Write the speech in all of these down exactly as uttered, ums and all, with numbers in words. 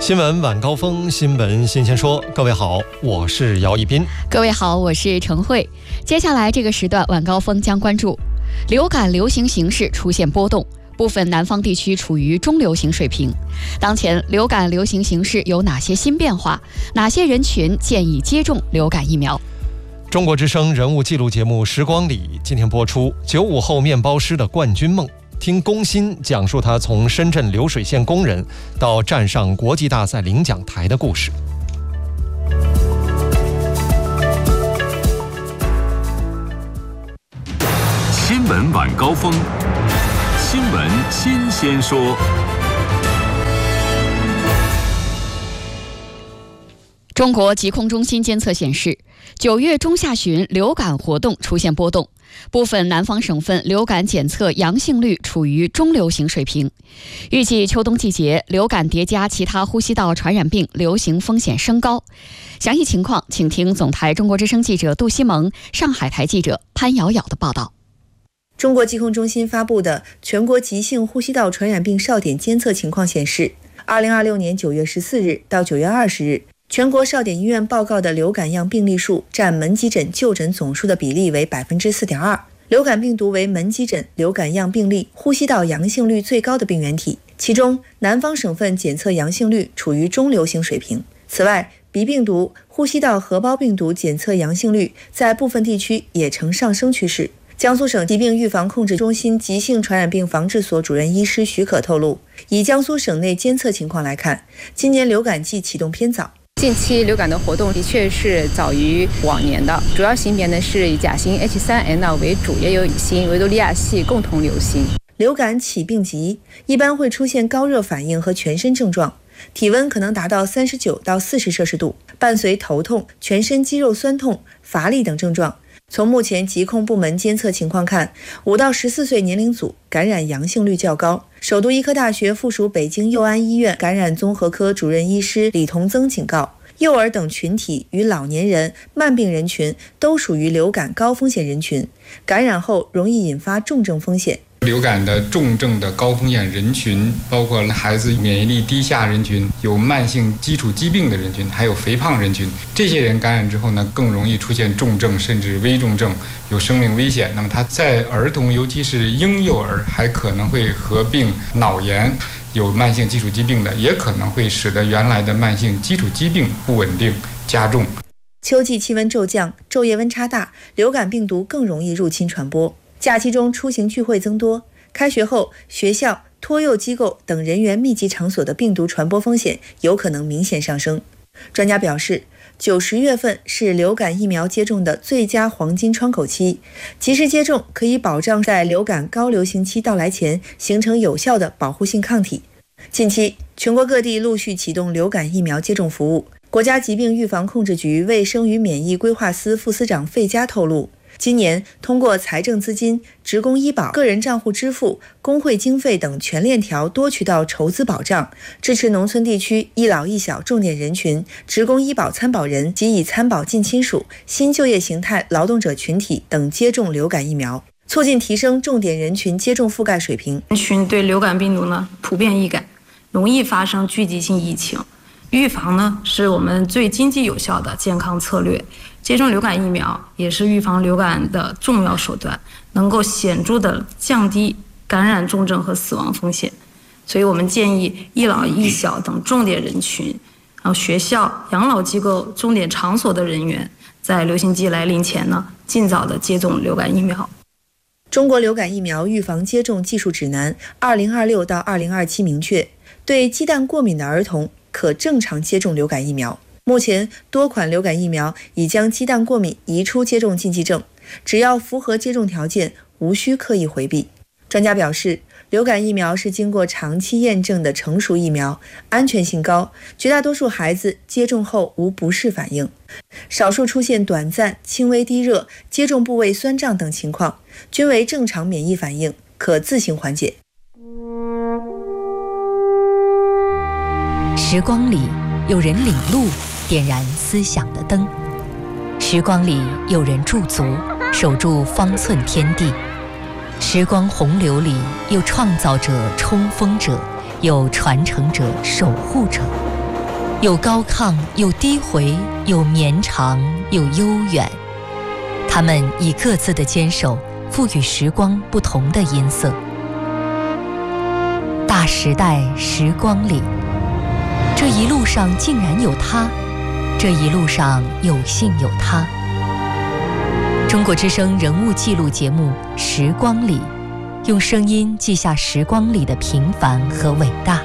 新闻晚高峰，新闻新鲜说。各位好，我是姚一斌。 各位好，我是程慧。接下来这个时段晚高峰将关注流感流行形势出现波动，部分南方地区处于中流行水平。当前流感流行形势有哪些新变化？哪些人群建议接种流感疫苗？ 中国之声人物纪录节目《时光里》今天播出九五后面包师的冠军梦，听龚鑫讲述他从深圳流水线工人到站上国际大赛领奖台的故事。 新闻晚高峰，新闻新鲜说。 中国疾控中心监测显示，九月中下旬流感活动出现波动，部分南方省份流感检测阳性率处于中流行水平。预计秋冬季节流感叠加其他呼吸道传染病流行风险升高。详细情况，请听总台中国之声记者杜西蒙、上海台记者潘瑶瑶的报道。 中国疾控中心发布的全国急性呼吸道传染病哨点监测情况显示，二零二六年九月十四日到九月二十日，全国哨点医院报告的流感样病例数占门急诊就诊总数的比例为 百分之四点二。 流感病毒为门急诊流感样病例呼吸道阳性率最高的病原体，其中南方省份检测阳性率处于中流行水平。此外，鼻病毒、呼吸道合胞病毒检测阳性率在部分地区也呈上升趋势。江苏省疾病预防控制中心急性传染病防治所主任医师许可透露，以江苏省内监测情况来看，今年流感季启动偏早。 近期流感的活动的确是早于往年的，主要型别呢是以甲型 H 三 N 九 为主，也有乙型维多利亚系共同流行。 流感起病急，一般会出现高热反应和全身症状，体温可能达到三十九到四十摄氏度，伴随头痛、全身肌肉酸痛、乏力等症状。从目前疾控部门监测情况看，五到十四岁年龄组感染阳性率较高。首都医科大学附属北京佑安医院感染综合科主任医师李同增警告，幼儿等群体与老年人、慢病人群都属于流感高风险人群，感染后容易引发重症风险。 流感的重症的高风险人群包括孩子免疫力低下人群，有慢性基础疾病的人群，还有肥胖人群。这些人感染之后呢，更容易出现重症甚至危重症，有生命危险。那么他在儿童，尤其是婴幼儿，还可能会合并脑炎，有慢性基础疾病的，也可能会使得原来的慢性基础疾病不稳定加重。 秋季气温骤降，昼夜温差大，流感病毒更容易入侵传播。假期中出行聚会增多，开学后学校、托幼机构等人员密集场所的病毒传播风险有可能明显上升。专家表示，九十月份是流感疫苗接种的最佳黄金窗口期，及时接种可以保障在流感高流行期到来前形成有效的保护性抗体。近期，全国各地陆续启动流感疫苗接种服务。国家疾病预防控制局卫生与免疫规划司副司长费佳透露，今年通过财政资金、职工医保、个人账户支付、工会经费等全链条多渠道筹资保障，支持农村地区一老一小重点人群、职工医保参保人及已参保近亲属、新就业形态劳动者群体等接种流感疫苗，促进提升重点人群接种覆盖水平。 人群对流感病毒呢普遍易感，容易发生聚集性疫情。预防呢是我们最经济有效的健康策略，接种流感疫苗也是预防流感的重要手段，能够显著的降低感染重症和死亡风险。所以我们建议一老一小等重点人群，然后学校、养老机构、重点场所的人员，在流行季来临前呢，尽早的接种流感疫苗。 中国流感疫苗预防接种技术指南二零二六到二零二七明确，对鸡蛋过敏的儿童可正常接种流感疫苗。目前多款流感疫苗已将鸡蛋过敏移出接种禁忌症，只要符合接种条件，无需刻意回避。专家表示，流感疫苗是经过长期验证的成熟疫苗，安全性高，绝大多数孩子接种后无不适反应，少数出现短暂、轻微低热、接种部位酸胀等情况，均为正常免疫反应，可自行缓解。 时光里有人领路，点燃思想的灯；时光里有人驻足，守住方寸天地；时光洪流里有创造者、冲锋者，有传承者、守护者。 有高亢，有低回，有绵长，有悠远。他们以各自的坚守，赋予时光不同的音色。大时代时光里，这一路上竟然有他，这一路上有幸有他。中国之声人物记录节目《时光里》，用声音记下时光里的平凡和伟大。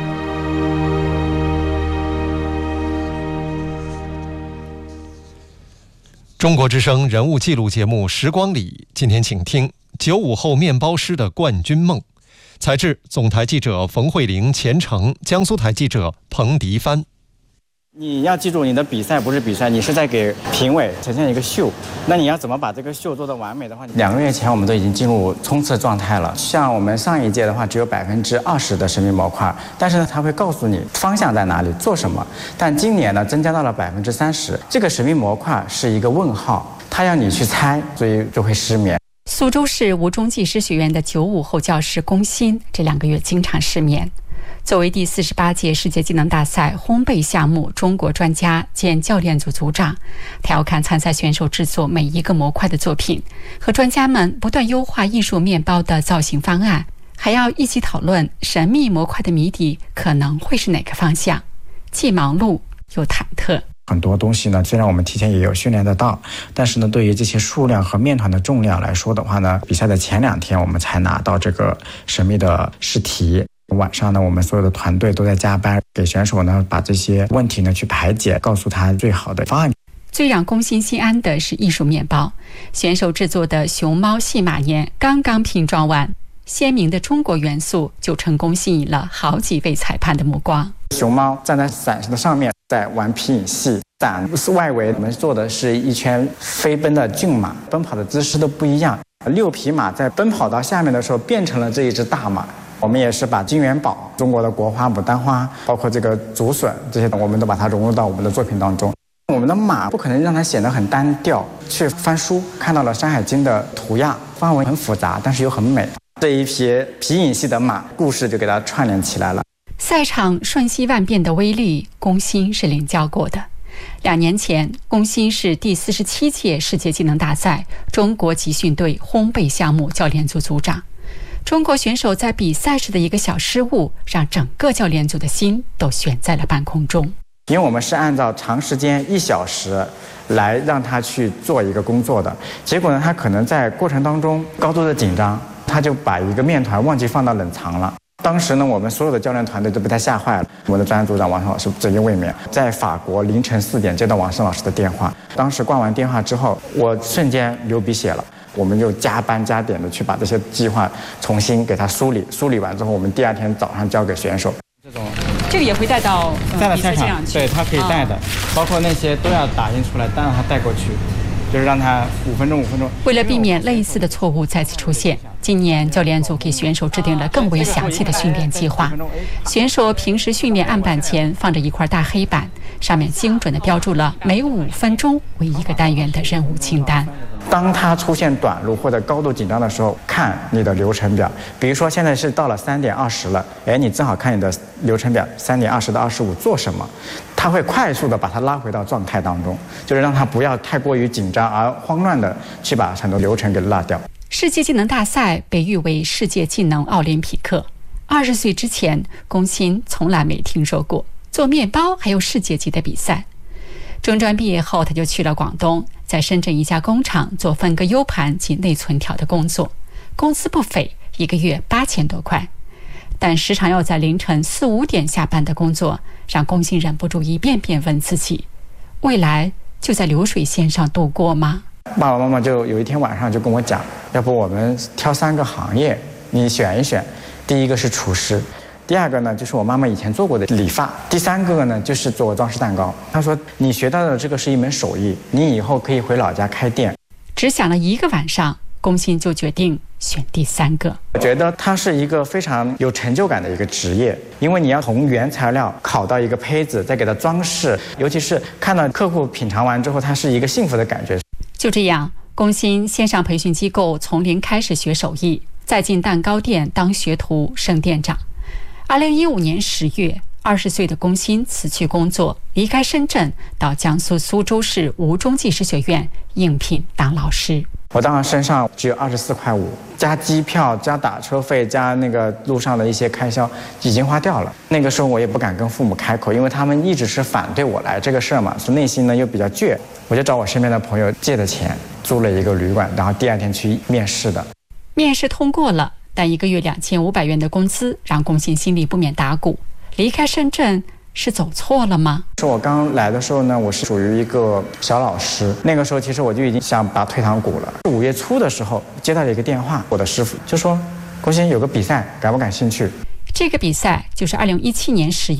中国之声人物记录节目《时光里》，今天请听九五后面包师的冠军梦。采制总台记者冯慧玲、钱程，江苏台记者彭迪帆。 你要记住，你的比赛不是比赛，你是在给评委呈现一个秀。那你要怎么把这个秀做得完美的话，两个月前我们都已经进入冲刺状态了。像我们上一届的话，只有百分之二十的神秘模块，但是呢，它会告诉你方向在哪里，做什么。但今年呢，增加到了百分之三十，这个神秘模块是一个问号，它要你去猜，所以就会失眠。 苏州市吴中技师学院的九五后教师龚鑫这两个月经常失眠。作为第四十八届世界技能大赛烘焙项目中国专家兼教练组组长，他要看参赛选手制作每一个模块的作品，和专家们不断优化艺术面包的造型方案，还要一起讨论神秘模块的谜底可能会是哪个方向，既忙碌又忐忑。 很多东西呢，虽然我们提前也有训练得到，但是呢，对于这些数量和面团的重量来说的话呢，比赛的前两天我们才拿到这个神秘的试题。晚上呢，我们所有的团队都在加班，给选手呢把这些问题呢去排解，告诉他最好的方案。 最让龚鑫心安的是艺术面包，选手制作的熊猫戏马年刚刚拼装完，鲜明的中国元素就成功吸引了好几位裁判的目光。 熊猫站在伞的上面，在玩皮影戏，伞外围我们做的是一圈飞奔的骏马，奔跑的姿势都不一样。六匹马在奔跑到下面的时候，变成了这一只大马。我们也是把金元宝、中国的国花牡丹花，包括这个竹笋，这些我们都把它融入到我们的作品当中。我们的马不可能让它显得很单调，去翻书看到了《山海经》的图样，花纹很复杂，但是又很美。这一匹皮影戏的马，故事就给它串联起来了。 赛场瞬息万变的威力，龚鑫是领教过的。两年前，龚鑫是第四十七届世界技能大赛中国集训队烘焙项目教练组组长。中国选手在比赛时的一个小失误，让整个教练组的心都悬在了半空中。 因为我们是按照长时间一小时来让他去做一个工作的，结果呢，他可能在过程当中高度的紧张，他就把一个面团忘记放到冷藏了。当时呢，我们所有的教练团队都被他吓坏了。我们的专业组长王胜老师正因未眠，在法国凌晨四点接到王胜老师的电话，当时挂完电话之后，我瞬间流鼻血了。我们就加班加点的去把这些计划重新给他梳理，梳理完之后，我们第二天早上交给选手。这种这个也会带到带到赛场，对，他可以带的，哦、包括那些都要打印出来，但让他带过去，就是让他五分钟五分钟。 为了避免类似的错误再次出现，今年教练组给选手制定了更为详细的训练计划。选手平时训练案板前放着一块大黑板，上面精准地标注了每五分钟为一个单元的任务清单。 当他出现短路或者高度紧张的时候，看你的流程表。比如说现在是到了三点二十了，哎，你正好看你的流程表，三点二十到二十五做什么，他会快速的把他拉回到状态当中，就是让他不要太过于紧张而慌乱的去把很多流程给落掉。 世界技能大赛被誉为世界技能奥林匹克。二十岁之前，龚鑫从来没听说过做面包还有世界级的比赛。中专毕业后，他就去了广东，在深圳一家工厂做分割 U 盘及内存条的工作，工资不菲，一个月八千多块。但时常要在凌晨四五点下班的工作，让龚鑫忍不住一遍遍问自己：未来就在流水线上度过吗？ 爸爸妈妈就有一天晚上就跟我讲，要不我们挑三个行业，你选一选。第一个是厨师，第二个呢就是我妈妈以前做过的理发，第三个呢就是做装饰蛋糕。她说你学到的这个是一门手艺，你以后可以回老家开店。 只想了一个晚上，龚鑫就决定选第三个。 我觉得它是一个非常有成就感的一个职业，因为你要从原材料烤到一个胚子，再给它装饰，尤其是看到客户品尝完之后，它是一个幸福的感觉。 就这样，龚鑫先上培训机构从零开始学手艺，再进蛋糕店当学徒升店长。二零一五年十月， 二十岁的龚鑫辞去工作，离开深圳，到江苏苏州市吴中技师学院应聘当老师。 我当时身上只有二十四块五，加机票、加打车费、加那个路上的一些开销，已经花掉了。那个时候我也不敢跟父母开口，因为他们一直是反对我来这个事儿嘛，所以内心呢又比较倔。我就找我身边的朋友借的钱，租了一个旅馆，然后第二天去面试的。 面试通过了，但一个月两千五百元的工资让龚鑫心里不免打鼓。离开深圳是走错了吗？ 是我刚来的时候呢，我是属于一个小老师，那个时候其实我就已经想打退堂鼓了。五月初的时候接到了一个电话，我的师傅就说：“龚鑫有个比赛，感不感兴趣？” 这个比赛就是二零一七年十月